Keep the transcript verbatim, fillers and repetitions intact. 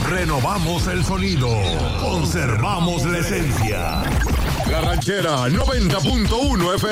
Renovamos el sonido. Conservamos la esencia. La Ranchera noventa punto uno F M.